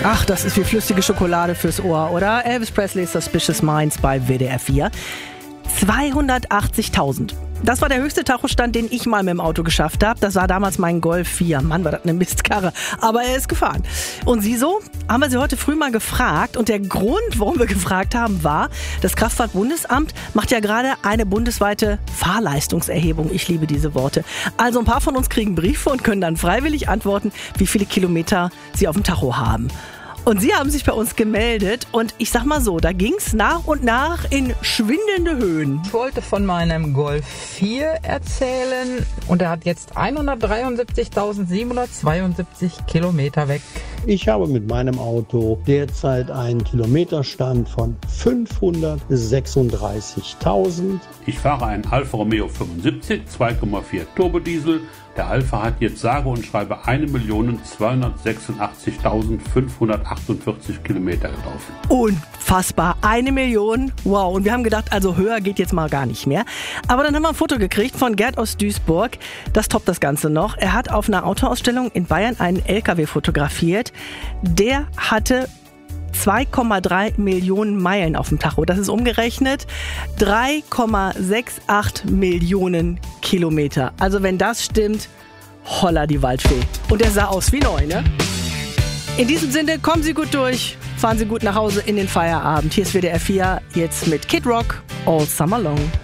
Ach, das ist wie flüssige Schokolade fürs Ohr, oder? Elvis Presley, Suspicious Minds bei WDR 4. 280.000. Das war der höchste Tachostand, den ich mal mit dem Auto geschafft habe. Das war damals mein Golf 4. Mann, war das eine Mistkarre. Aber er ist gefahren. Und Sie so? Haben wir Sie heute früh mal gefragt. Und der Grund, warum wir gefragt haben, war, das Kraftfahrtbundesamt macht ja gerade eine bundesweite Fahrleistungserhebung. Ich liebe diese Worte. Also ein paar von uns kriegen Briefe und können dann freiwillig antworten, wie viele Kilometer sie auf dem Tacho haben. Und Sie haben sich bei uns gemeldet und ich sag mal so, da ging's nach und nach in schwindelnde Höhen. Ich wollte von meinem Golf 4 erzählen und er hat jetzt 173.772 Kilometer weg. Ich habe mit meinem Auto derzeit einen Kilometerstand von 536.000. Ich fahre einen Alfa Romeo 75, 2,4 Turbodiesel. Der Alfa hat jetzt sage und schreibe 1.286.548 Kilometer gelaufen. Unfassbar, 1 Million. Wow, und wir haben gedacht, also höher geht jetzt mal gar nicht mehr. Aber dann haben wir ein Foto gekriegt von Gerd aus Duisburg. Das toppt das Ganze noch. Er hat auf einer Autoausstellung in Bayern einen LKW fotografiert. Der hatte 2,3 Millionen Meilen auf dem Tacho. Das ist umgerechnet 3,68 Millionen Kilometer. Also wenn das stimmt, holla die Waldfee. Und der sah aus wie neu, ne? In diesem Sinne, kommen Sie gut durch, fahren Sie gut nach Hause in den Feierabend. Hier ist WDR 4, jetzt mit Kid Rock, All Summer Long.